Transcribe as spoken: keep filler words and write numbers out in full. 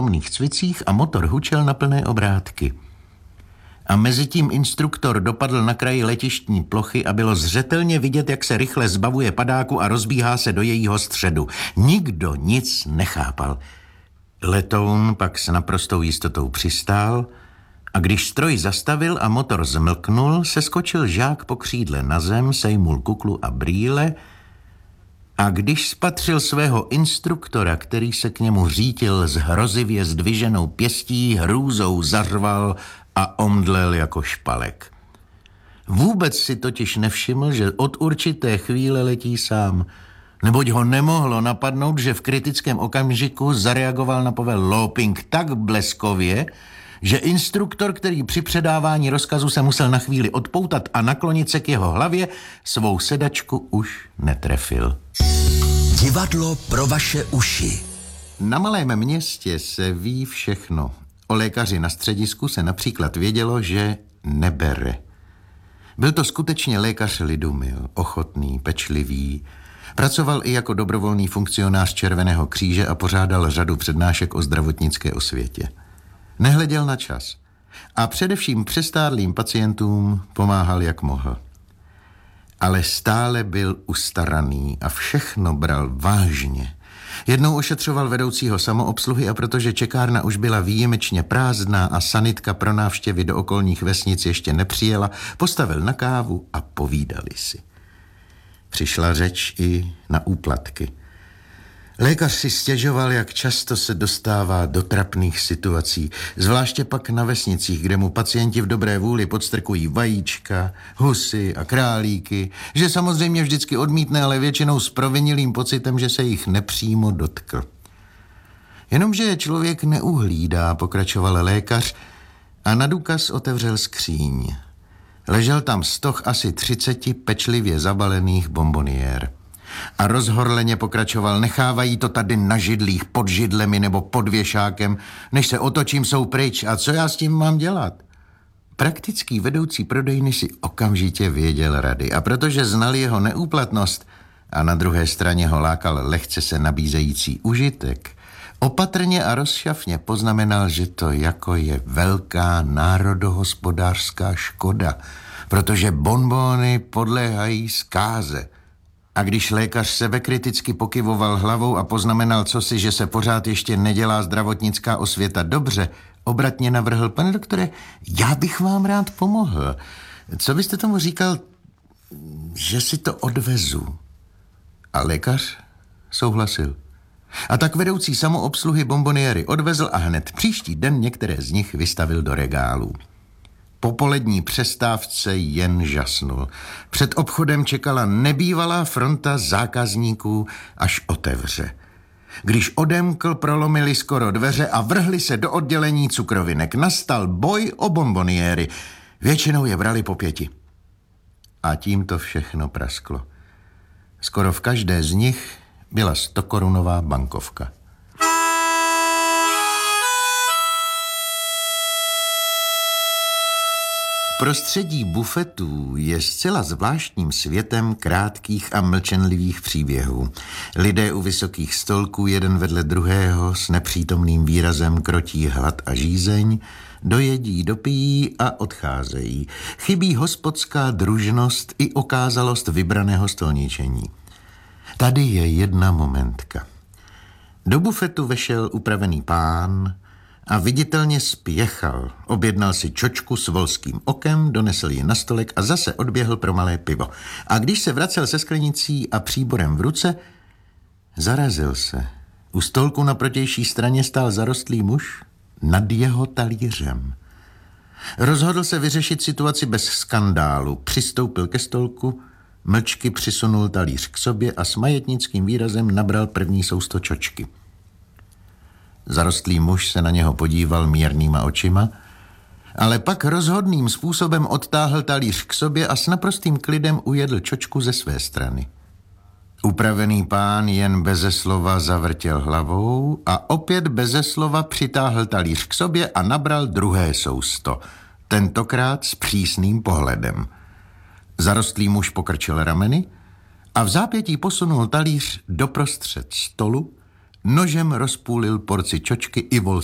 přítomných cvicích a motor hučel na plné obrátky. A mezitím instruktor dopadl na kraji letištní plochy a bylo zřetelně vidět, jak se rychle zbavuje padáku a rozbíhá se do jejího středu. Nikdo nic nechápal. Letoun pak s naprostou jistotou přistál a když stroj zastavil a motor zmlknul, seskočil žák po křídle na zem, sejmul kuklu a brýle a když spatřil svého instruktora, který se k němu řítil s hrozivě zdviženou pěstí, hrůzou zařval a omdlel jako špalek. Vůbec si totiž nevšiml, že od určité chvíle letí sám, neboť ho nemohlo napadnout, že v kritickém okamžiku zareagoval na povel looping tak bleskově, že instruktor, který při předávání rozkazu se musel na chvíli odpoutat a naklonit se k jeho hlavě, svou sedačku už netrefil. Divadlo pro vaše uši. Na malém městě se ví všechno. O lékaři na středisku se například vědělo, že nebere. Byl to skutečně lékař lidumil, ochotný, pečlivý. Pracoval i jako dobrovolný funkcionář Červeného kříže a pořádal řadu přednášek o zdravotnické osvětě. Nehleděl na čas a především přestárlým pacientům pomáhal, jak mohl. Ale stále byl ustaraný a všechno bral vážně. Jednou ošetřoval vedoucího samoobsluhy a protože čekárna už byla výjimečně prázdná a sanitka pro návštěvy do okolních vesnic ještě nepřijela, postavil na kávu a povídali si. Přišla řeč i na úplatky. Lékař si stěžoval, jak často se dostává do trapných situací, zvláště pak na vesnicích, kde mu pacienti v dobré vůli podstrkují vajíčka, husy a králíky, že samozřejmě vždycky odmítne, ale většinou s provinilým pocitem, že se jich nepřímo dotkl. Jenomže člověk neuhlídá, pokračoval lékař a na důkaz otevřel skříň. Ležel tam stoch asi třiceti pečlivě zabalených bomboniér. A rozhorleně pokračoval, nechávají to tady na židlích, pod židlemi nebo pod věšákem, než se otočím, jsou pryč. A co já s tím mám dělat? Praktický vedoucí prodejny si okamžitě věděl rady a protože znal jeho neúplatnost a na druhé straně ho lákal lehce se nabízející užitek, opatrně a rozšafně poznamenal, že to jako je velká národohospodářská škoda, protože bonbony podléhají zkáze. A když lékař sebekriticky pokyvoval hlavou a poznamenal cosi, že se pořád ještě nedělá zdravotnická osvěta dobře, obratně navrhl: pane doktore, já bych vám rád pomohl. Co byste tomu říkal, že si to odvezu? A lékař souhlasil. A tak vedoucí samoobsluhy bomboniéry odvezl a hned příští den některé z nich vystavil do regálů. Po polední přestávce jen žasnul. Před obchodem čekala nebývalá fronta zákazníků, až otevře. Když odemkl, prolomili skoro dveře a vrhli se do oddělení cukrovinek. Nastal boj o bomboniéry. Většinou je brali po pěti. A tím to všechno prasklo. Skoro v každé z nich byla stokorunová bankovka. Prostředí bufetů je zcela zvláštním světem krátkých a mlčenlivých příběhů. Lidé u vysokých stolků jeden vedle druhého s nepřítomným výrazem krotí hlad a žízeň, dojedí, dopijí a odcházejí. Chybí hospodská družnost i okázalost vybraného stolničení. Tady je jedna momentka. Do bufetu vešel upravený pán a viditelně spěchal. Objednal si čočku s volským okem, donesl ji na stolek a zase odběhl pro malé pivo. A když se vracel se sklenicí a příborem v ruce, zarazil se. U stolku na protější straně stál zarostlý muž nad jeho talířem. Rozhodl se vyřešit situaci bez skandálu. Přistoupil ke stolku, mlčky přisunul talíř k sobě a s majetnickým výrazem nabral první sousto čočky. Zarostlý muž se na něho podíval mírnýma očima, ale pak rozhodným způsobem odtáhl talíř k sobě a s naprostým klidem ujedl čočku ze své strany. Upravený pán jen beze slova zavrtěl hlavou a opět beze slova přitáhl talíř k sobě a nabral druhé sousto, tentokrát s přísným pohledem. Zarostlý muž pokrčil rameny a v zápětí posunul talíř doprostřed stolu, nožem rozpůlil porci čočky i vol